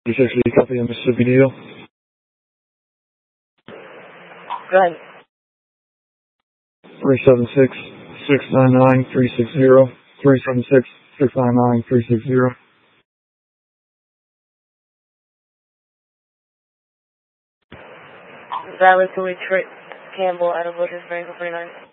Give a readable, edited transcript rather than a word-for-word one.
This is actually a copy of Mississippi Needle. Go ahead. 376-699-360. 376-699-360. Valid to Detroit Campbell out of Wilkins, Franklin 49.